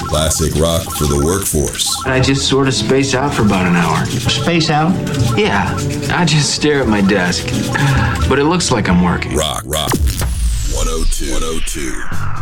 Classic rock for the workforce. I just sort of space out for about an hour. Space out? Yeah, I just stare at my desk. But it looks like I'm working. Rock. 102.